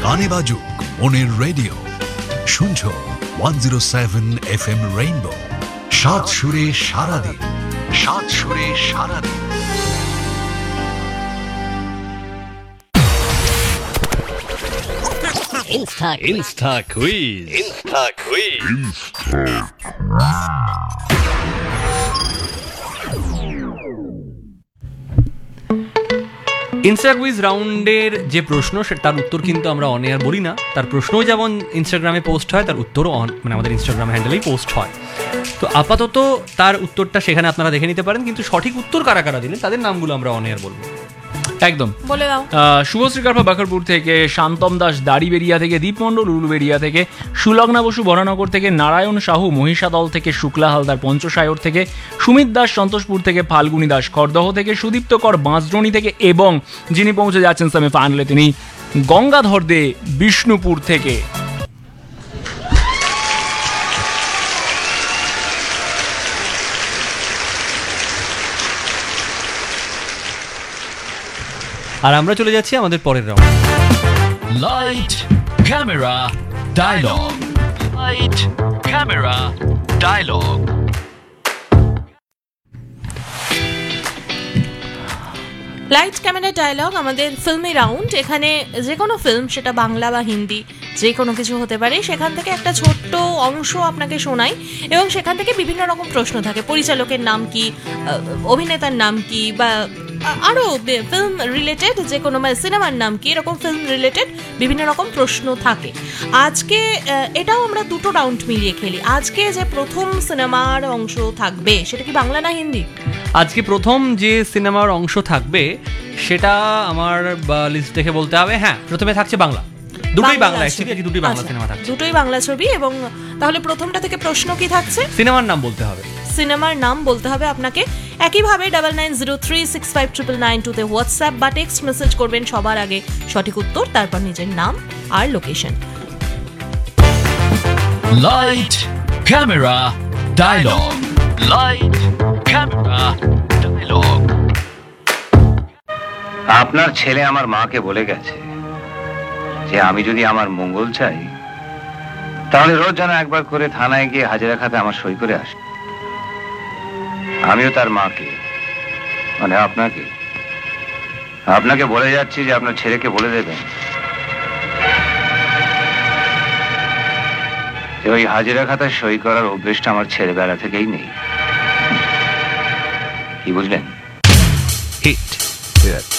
গানে বাজুক মনের রেডিও, শুনছো 107 FM রেইনবো। সাত সুরে সারাদিন, সাত সুরে সারাদিন। Insta quiz. ইনস্টা কুইজ রাউন্ডের যে প্রশ্ন তার উত্তর কিন্তু আমরা অন এয়ার বলি না। তার প্রশ্নও যেমন ইনস্টাগ্রামে পোস্ট হয়, তার উত্তরও মানে আমাদের ইনস্টাগ্রাম হ্যান্ডেলেই পোস্ট হয়। তো আপাতত তার উত্তরটা সেখানে আপনারা দেখে নিতে পারেন, কিন্তু সঠিক উত্তর কারা কারা দিলেন তাদের নামগুলো আমরা অন এয়ার বলবো। একদম বলে দাও। শুভশ্রী কারফা বাকরপুর থেকে, শান্তম দাস দাড়িবেরিয়া থেকে, দীপ মণ্ডল উলুবেরিয়া থেকে, সুলগ্না বসু বরানগর থেকে, নারায়ণ সাহু মহিষাদল থেকে, শুক্লা হালদার পঞ্চসায়র থেকে, সুমিত দাস সন্তোষপুর থেকে, ফাল্গুনী দাস খড়দহ থেকে, সুদীপ্ত কর বাঁশদ্রোণী থেকে, এবং যিনি পৌঁছে যাচ্ছেন সেমিফাইনালে তিনি গঙ্গাধর দে বিষ্ণুপুর থেকে। আর আমরা চলে যাচ্ছি আমাদের পরের round. Light camera dialogue, light camera dialogue. Light camera dialogue আমাদের ফিল্মি রাউন্ড। এখানে যে কোনো ফিল্ম, সেটা বাংলা বা হিন্দি, যে কোনো কিছু হতে পারে, সেখান থেকে একটা ছোট্ট অংশ আপনাকে শোনাই এবং সেখান থেকে বিভিন্ন রকম প্রশ্ন থাকে। পরিচালকের নাম কি, অভিনেতার নাম কি, বা আরও ফিল্ম রিলেটেড যে কোনো, মানে সিনেমার নাম কি, এরকম ফিল্ম রিলেটেড বিভিন্ন রকম প্রশ্ন থাকে। আজকে এটাও আমরা দুটো রাউন্ড মিলিয়ে খেলি। আজকে যে প্রথম সিনেমার অংশ থাকবে সেটা কি বাংলা না হিন্দি? আজকে প্রথম যে সিনেমার অংশ থাকবে সেটা আমার লিস্ট দেখে বলতে হবে। হ্যাঁ, প্রথমে থাকছে বাংলা, দুটোই বাংলা, অ্যাকচুয়ালি দুটোই বাংলা সিনেমা থাকছে, দুটোই বাংলা ছবি। এবং তাহলে প্রথমটা থেকে প্রশ্ন কি থাকছে? সিনেমার নাম বলতে হবে। সিনেমার নাম বলতে হবে আপনাকে। একইভাবে 9903659992 তে হোয়াটসঅ্যাপ বা টেক্সট মেসেজ করবেন সবার আগে সঠিক উত্তর, তারপর নিজের নাম আর location. Light camera dialogue, light camera dialogue. আপনার ছেলে আমার মাকে বলে গেছে যে আমি যদি আমার মঙ্গল চাই তাহলে রোজ যেন একবার করে থানায় গিয়ে হাজিরা খাতে আমার সই করে আসে। আমিও তার মাকে, মানে আপনাকে বলে যাচ্ছি যে আপনার ছেলেকে বলে দেবেন যে ওই হাজিরা খাতায় সই করার অভ্যেসটা আমার ছেলেবেলা থেকেই নেই। কি বুঝলেন? হিট।